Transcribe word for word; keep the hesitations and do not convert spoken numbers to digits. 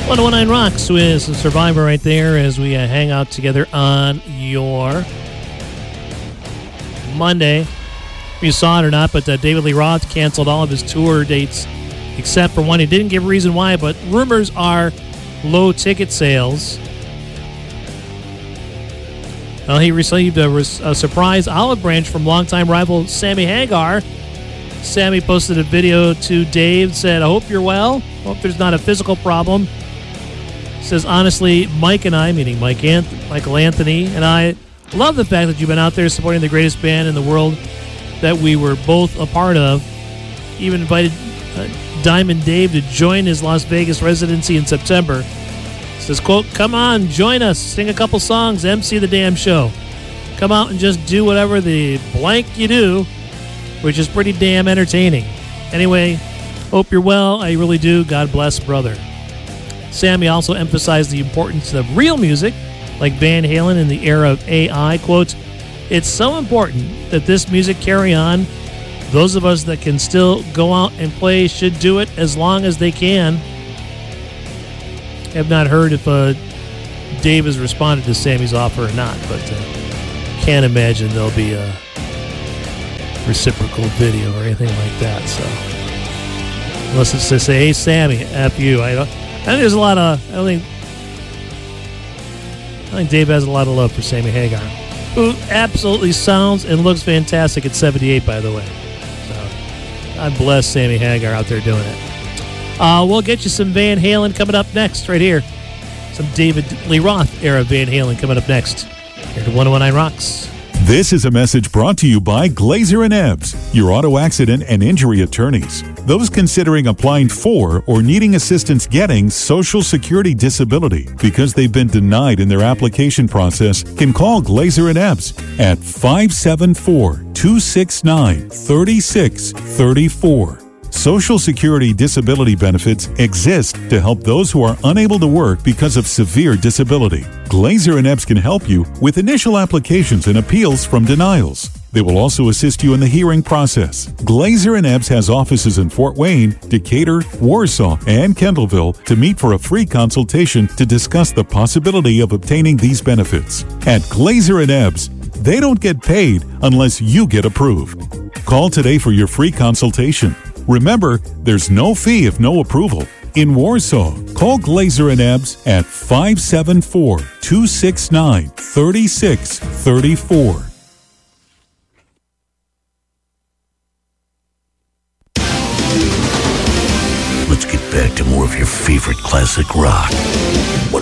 one oh nine Rocks with Survivor right there as we uh, hang out together on your Monday. If you saw it or not, but uh, David Lee Roth canceled all of his tour dates except for one. He didn't give a reason why, but rumors are low ticket sales. Well, he received a, a surprise olive branch from longtime rival Sammy Hagar. Sammy posted a video to Dave, said, I hope you're well. Hope there's not a physical problem. Says, honestly, Mike and I, meaning Mike Anth- Michael Anthony, and I love the fact that you've been out there supporting the greatest band in the world that we were both a part of. Even invited uh, Diamond Dave to join his Las Vegas residency in September. Says, quote, come on, join us, sing a couple songs, M C the damn show. Come out and just do whatever the blank you do, which is pretty damn entertaining. Anyway, hope you're well. I really do. God bless, brother. Sammy also emphasized the importance of real music, like Van Halen in the era of A I. Quotes, it's so important that this music carry on. Those of us that can still go out and play should do it as long as they can. I have not heard if uh, Dave has responded to Sammy's offer or not, but uh, can't imagine there'll be a reciprocal video or anything like that. So, unless it's to say, hey, Sammy, F you. I don't. I think there's a lot of, I don't think, I think Dave has a lot of love for Sammy Hagar, who absolutely sounds and looks fantastic at seventy-eight, by the way. So, God bless Sammy Hagar out there doing it. Uh, we'll get you some Van Halen coming up next, right here. Some David Lee Roth era Van Halen coming up next. Here to one oh nine Rocks. This is a message brought to you by Glazer and Ebbs, your auto accident and injury attorneys. Those considering applying for or needing assistance getting Social Security disability because they've been denied in their application process can call Glazer and Ebbs at five seven four, two six nine, three six three four. Social Security disability benefits exist to help those who are unable to work because of severe disability. Glazer and Ebbs can help you with initial applications and appeals from denials. They will also assist you in the hearing process. Glazer and Ebbs has offices in Fort Wayne, Decatur, Warsaw, and Kendallville to meet for a free consultation to discuss the possibility of obtaining these benefits. At Glazer and Ebbs, they don't get paid unless you get approved. Call today for your free consultation. Remember, there's no fee if no approval. In Warsaw, call Glazer and Ebbs at five seven four, two six nine, three six three four. Let's get back to more of your favorite classic rock.